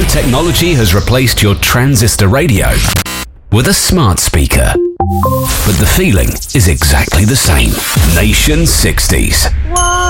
technology has replaced your transistor radio with a smart speaker. But the feeling is exactly the same. Nation 60s.